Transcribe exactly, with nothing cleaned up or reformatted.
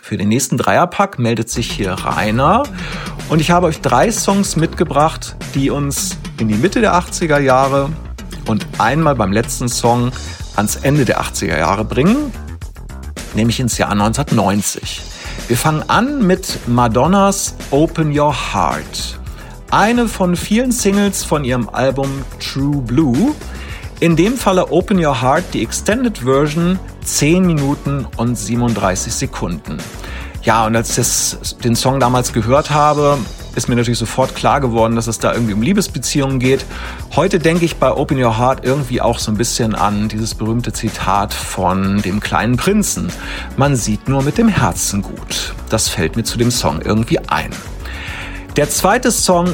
Für den nächsten Dreierpack meldet sich hier Rainer. Und ich habe euch drei Songs mitgebracht, die uns in die Mitte der achtziger Jahre und einmal beim letzten Song ans Ende der achtziger Jahre bringen, nämlich ins Jahr neunzehnhundertneunzig. Wir fangen an mit Madonnas Open Your Heart. Eine von vielen Singles von ihrem Album True Blue. In dem Falle Open Your Heart, die Extended Version, zehn Minuten und siebenunddreißig Sekunden. Ja, und als ich das, den Song damals gehört habe, ist mir natürlich sofort klar geworden, dass es da irgendwie um Liebesbeziehungen geht. Heute denke ich bei Open Your Heart irgendwie auch so ein bisschen an dieses berühmte Zitat von dem kleinen Prinzen. Man sieht nur mit dem Herzen gut. Das fällt mir zu dem Song irgendwie ein. Der zweite Song